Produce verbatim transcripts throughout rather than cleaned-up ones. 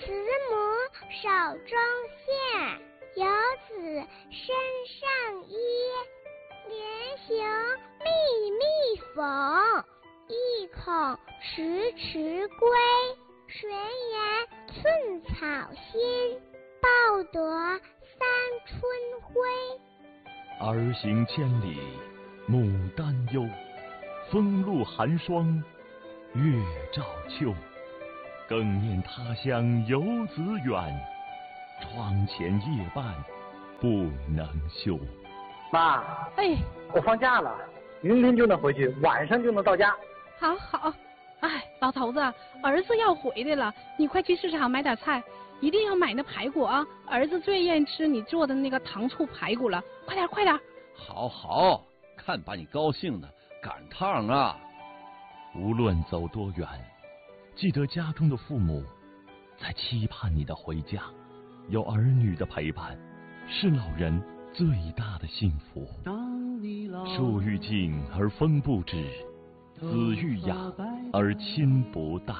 慈母手中线，游子身上衣。连行密密缝，意恐迟迟归。谁言寸草心，报得三春晖。 儿行千里母担忧，风露寒霜月照秋。更念他乡游子远，窗前夜半不能休。 妈， 哎， 我放假了，明天就能回去，晚上就能到家。 好好，哎，老头子，儿子要回来了，你快去市场买点菜，一定要买那排骨啊！儿子最愿意吃你做的那个糖醋排骨了，快点快点！ 好好，看把你高兴的，赶趟啊！ 无论走多远，记得家中的父母在期盼你的回家，有儿女的陪伴，是老人最大的幸福。树欲静而风不止，子欲养而亲不待。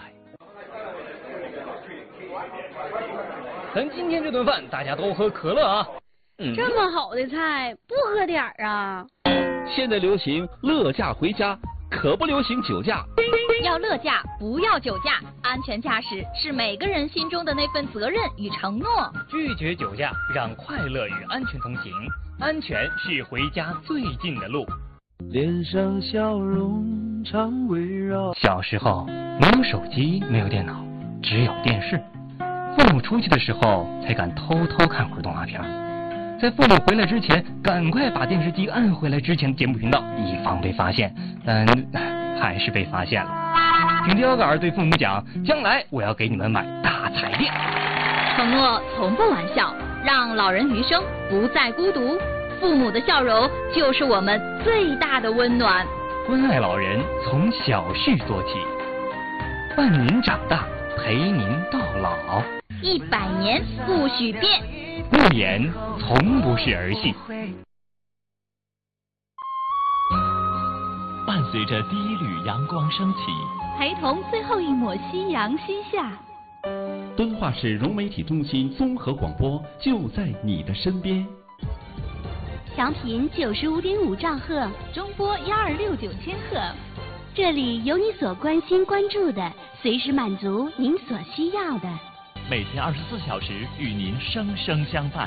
咱今天这顿饭大家都喝可乐啊！ 嗯、这么好的菜不喝点儿啊？ 现在流行乐驾回家，可不流行酒驾。 要乐驾，不要酒驾。安全驾驶是每个人心中的那份责任与承诺。 拒绝酒驾，让快乐与安全同行。安全是回家最近的路。 脸上笑容常围绕。 小时候没有手机，没有电脑，只有电视。父母出去的时候才敢偷偷看会儿动画片，在父母回来之前赶快把电视机按回来之前的节目频道，以防被发现，但还是被发现了。凭标杆对父母讲，将来我要给你们买大彩电。 承诺从不玩笑，让老人余生不再孤独。父母的笑容就是我们最大的温暖。 关爱老人从小事做起，伴您长大，陪您到老。 一百年不许变， 诺言从不是儿戏。 伴随着第一缕阳光升起， 陪同最后一抹夕阳西下。 敦化市融媒体中心综合广播就在你的身边。 调频九十五点五兆赫， 中波幺二六九千赫。 这里有你所关心关注的，随时满足您所需要的。 每天二十四小时与您生生相伴。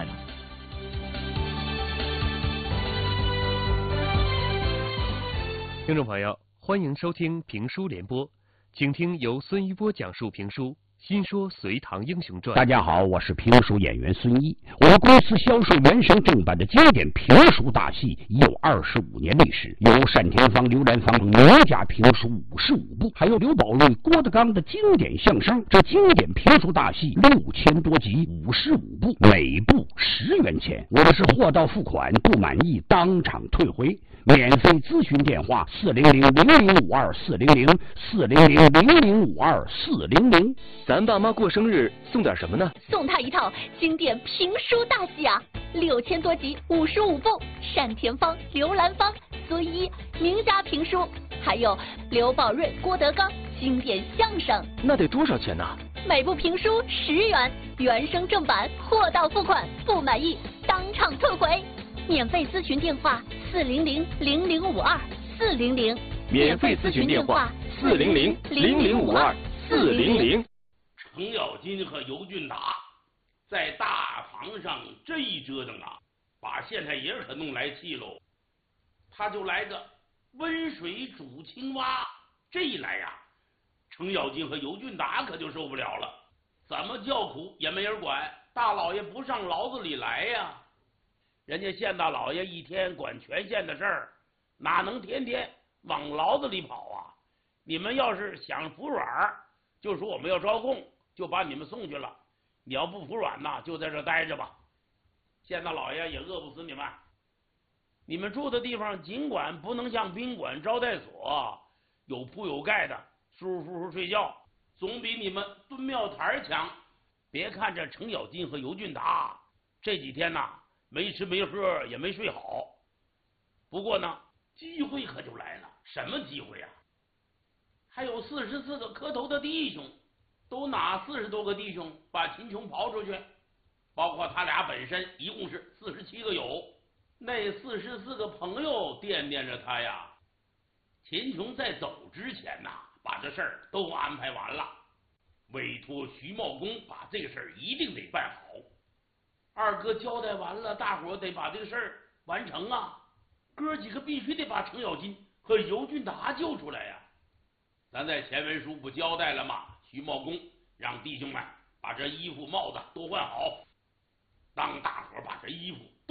听众朋友，欢迎收听评书联播，请听由孙一波讲述评书《新说隋唐英雄传》。 大家好，我是评书演员孙一。我们公司销售原声正版的经典评书大戏已有二十五年历史，有单田芳、刘兰芳名家评书五十五部，还有刘宝瑞、郭德纲的经典相声。这经典评书大戏六千多集，五十五部，每部十元钱。我的是货到付款，不满意当场退回。免费咨询电话：四零零零零五二四零零四零零零零五二四零零。 咱爸妈过生日送点什么呢？ 送他一套经典评书大戏啊，六千多集，五十五部，单田芳、刘兰芳、孙一名家评书，还有刘宝瑞、郭德纲经典相声。 那得多少钱呢？ 每部评书十元，原声正版，货到付款，不满意当场退回。免费咨询电话：四零零零零五二四零零。 免费咨询电话：四零零零零五二四零零。 程咬金和尤俊达在大房上这一折腾啊，把县太爷可弄来气喽。他就来个温水煮青蛙，这一来呀、啊，程咬金和尤俊达可就受不了了，怎么叫苦也没人管，大老爷不上牢子里来呀。人家县大老爷一天管全县的事儿，哪能天天往牢子里跑啊？你们要是想服软，就说我们要招供，就把你们送去了。你要不服软呐，就在这待着吧。县大老爷也饿不死你们。你们住的地方尽管不能像宾馆招待所有铺有盖的舒舒服服睡觉，总比你们蹲庙台强。别看这程咬金和尤俊达这几天呐，没吃没喝也没睡好，不过呢，机会可就来了。什么机会啊？还有四十四个磕头的弟兄， 都哪四十多个弟兄把秦琼刨出去，包括他俩本身，一共是四十七个友。那四十四个朋友惦念着他呀。秦琼在走之前呐、啊，把这事儿都安排完了，委托徐茂公把这个事儿一定得办好。二哥交代完了，大伙得把这个事儿完成啊！哥几个必须得把程咬金和尤俊达救出来呀！咱在前文书不交代了吗？徐茂公让弟兄们把这衣服帽子都换好。当大伙把这衣服